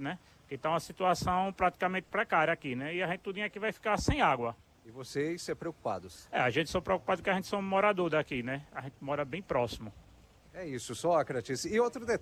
né? Porque está uma situação praticamente precária aqui, né? E a gente tudinho aqui vai ficar sem água. E vocês se preocupados? A gente só preocupado que a gente somos morador daqui, né? A gente mora bem próximo. É isso, Sócrates. E outro detalhe.